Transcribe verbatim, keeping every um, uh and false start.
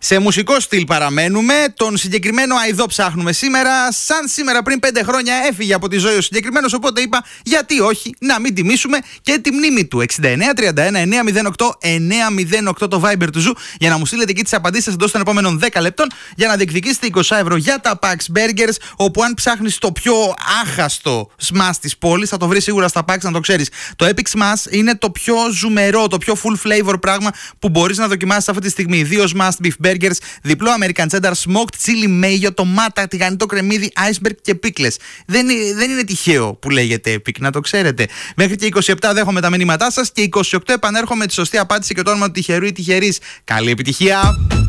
Σε μουσικό στυλ παραμένουμε. Τον συγκεκριμένο αηδό ψάχνουμε σήμερα. Σαν σήμερα πριν πέντε χρόνια έφυγε από τη ζωή ο συγκεκριμένος, οπότε είπα γιατί όχι να μην τιμήσουμε και τη μνήμη του. εξήντα εννέα τριάντα ένα εννιακόσια οκτώ εννιακόσια οκτώ το Viber του Ζου για να μου στείλετε εκεί τις απαντήσεις εντός των επόμενων δέκα λεπτών για να διεκδικήσετε είκοσι ευρώ για τα Pax Burgers. Όπου αν ψάχνεις το πιο άχαστο smash της πόλης θα το βρεις σίγουρα στα Pax, να το ξέρεις. Το Epic Smash είναι το πιο ζουμερό, το πιο full flavor πράγμα που μπορείς να δοκιμάσεις αυτή τη στιγμή. Δύο smashed beef burgers, διπλό American cheddar, smoked chili mayo, τομάτα, τηγανιτό κρεμμύδι, iceberg και πίκλες. Δεν, δεν είναι τυχαίο που λέγεται Epic, να το ξέρετε. Μέχρι και είκοσι επτά δέχομαι τα μηνύματά σας και είκοσι οκτώ επανέρχομαι τη σωστή απάντηση και το όνομα του τυχερού ή τυχερής. Καλή επιτυχία!